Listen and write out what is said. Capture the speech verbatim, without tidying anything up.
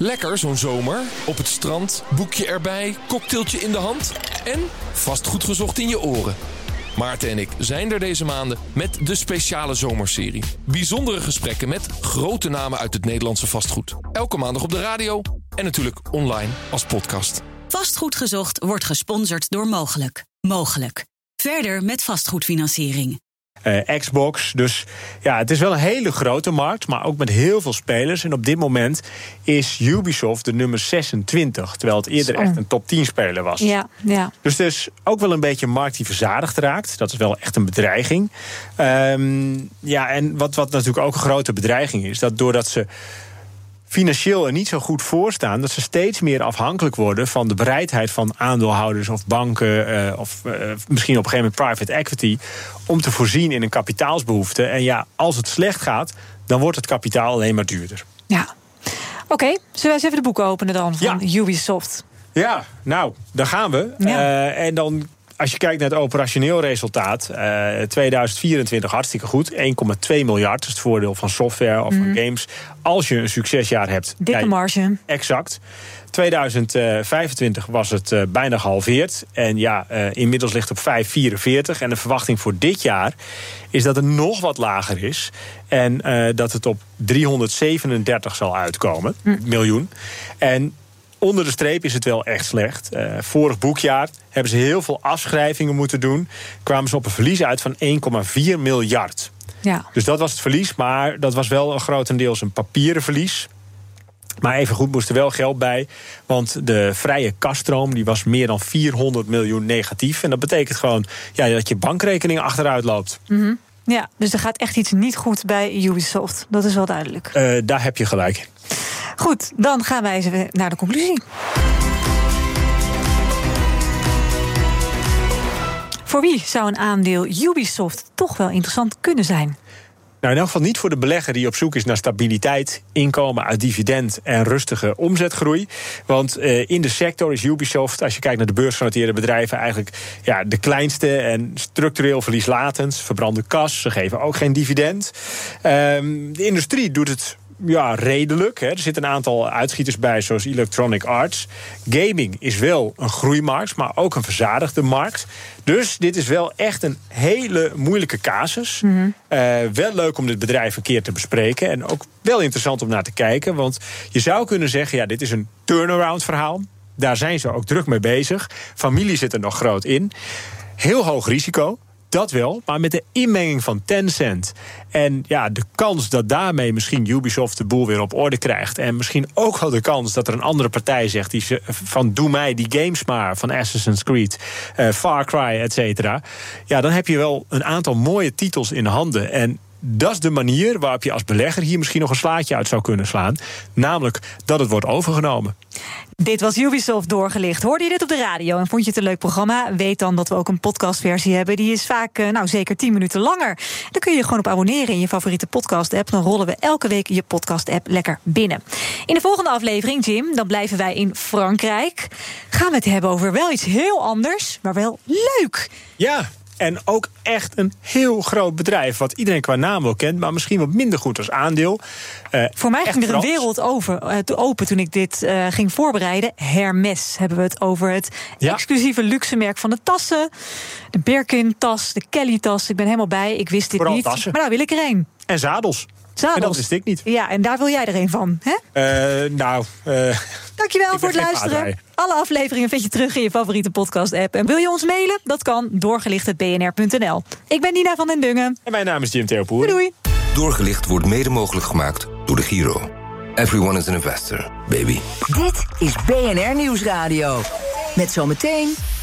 Lekker zo'n zomer. Op het strand, boekje erbij, cocktailtje in de hand en vastgoed gezocht in je oren. Maarten en ik zijn er deze maanden met de speciale zomerserie. Bijzondere gesprekken met grote namen uit het Nederlandse vastgoed. Elke maandag op de radio en natuurlijk online als podcast. Vastgoed gezocht wordt gesponsord door Mogelijk. Mogelijk. Verder met vastgoedfinanciering. Uh, Xbox. Dus ja, het is wel een hele grote markt, maar ook met heel veel spelers. En op dit moment is Ubisoft de nummer zesentwintig, terwijl het eerder echt een top tien speler was. Ja, ja. Dus het is ook wel een beetje een markt die verzadigd raakt. Dat is wel echt een bedreiging. Um, ja, en wat, wat natuurlijk ook een grote bedreiging is, dat doordat ze financieel er niet zo goed voor staan, dat ze steeds meer afhankelijk worden van de bereidheid van aandeelhouders of banken, uh, of uh, misschien op een gegeven moment private equity, om te voorzien in een kapitaalsbehoefte. En ja, als het slecht gaat, dan wordt het kapitaal alleen maar duurder. Ja. Oké, okay, zullen wij eens even de boeken openen dan van ja. Ubisoft? Ja, nou, daar gaan we. Ja. Uh, en dan, als je kijkt naar het operationeel resultaat, uh, tweeduizend vierentwintig hartstikke goed. één komma twee miljard, dat is het voordeel van software of mm. van games. Als je een succesjaar hebt. Dikke ja, marge. Exact. tweeduizend vijfentwintig was het uh, bijna gehalveerd. En ja, uh, inmiddels ligt het op vijf komma vierenveertig. En de verwachting voor dit jaar is dat het nog wat lager is. En uh, dat het op driehonderdzevenendertig zal uitkomen. Mm. Miljoen. En onder de streep is het wel echt slecht. Uh, vorig boekjaar hebben ze heel veel afschrijvingen moeten doen. Kwamen ze op een verlies uit van één komma vier miljard. Ja. Dus dat was het verlies, maar dat was wel een grotendeels een papieren verlies. Maar evengoed moest er wel geld bij. Want de vrije kasstroom die was meer dan vierhonderd miljoen negatief. En dat betekent gewoon ja, dat je bankrekening achteruit loopt. Mm-hmm. Ja, dus er gaat echt iets niet goed bij Ubisoft. Dat is wel duidelijk. Uh, daar heb je gelijk in. Goed, dan gaan wij eens naar de conclusie. Voor wie zou een aandeel Ubisoft toch wel interessant kunnen zijn? Nou, in elk geval niet voor de belegger die op zoek is naar stabiliteit, inkomen uit dividend en rustige omzetgroei. Want uh, in de sector is Ubisoft, als je kijkt naar de beursgenoteerde bedrijven, eigenlijk ja, de kleinste en structureel verlieslatend. Verbrande kas, ze geven ook geen dividend. Um, de industrie doet het ja, redelijk. Hè. Er zitten een aantal uitschieters bij, zoals Electronic Arts. Gaming is wel een groeimarkt, maar ook een verzadigde markt. Dus dit is wel echt een hele moeilijke casus. Mm-hmm. Uh, wel leuk om dit bedrijf een keer te bespreken. En ook wel interessant om naar te kijken. Want je zou kunnen zeggen, ja, dit is een turnaround verhaal. Daar zijn ze ook druk mee bezig. Familie zit er nog groot in. Heel hoog risico. Dat wel, maar met de inmenging van Tencent en ja, de kans dat daarmee misschien Ubisoft de boel weer op orde krijgt. En misschien ook wel de kans dat er een andere partij zegt die ze, van doe mij die games maar, van Assassin's Creed, uh, Far Cry, et cetera. Ja, dan heb je wel een aantal mooie titels in handen. En dat is de manier waarop je als belegger hier misschien nog een slaatje uit zou kunnen slaan. Namelijk dat het wordt overgenomen. Dit was Ubisoft doorgelicht. Hoorde je dit op de radio en vond je het een leuk programma? Weet dan dat we ook een podcastversie hebben. Die is vaak, nou zeker tien minuten langer. Daar kun je je gewoon op abonneren in je favoriete podcast-app. Dan rollen we elke week je podcast-app lekker binnen. In de volgende aflevering, Jim, dan blijven wij in Frankrijk. Gaan we het hebben over wel iets heel anders, maar wel leuk. Ja. En ook echt een heel groot bedrijf, wat iedereen qua naam wel kent, maar misschien wat minder goed als aandeel. Uh, Voor mij ging er een wereld over, uh, open toen ik dit uh, ging voorbereiden. Hermès hebben we het over. Het ja. exclusieve luxe merk van de tassen. De Birkin-tas, de Kelly-tas. Ik ben helemaal bij, ik wist dit Vooral niet. Tassen. Maar nou wil ik er een. En zadels. Zadels. En dat wist ik niet. Ja, en daar wil jij er een van, hè? Uh, nou... Uh, Dankjewel voor het luisteren. paardrij. Alle afleveringen vind je terug in je favoriete podcast-app. En wil je ons mailen? Dat kan, doorgelicht punt b n r punt n l. Ik ben Nina van den Dungen. En mijn naam is Jim Theopoer. Doei, doei. Doorgelicht wordt mede mogelijk gemaakt door de Giro. Everyone is an investor, baby. Dit is B N R Nieuwsradio. Met zometeen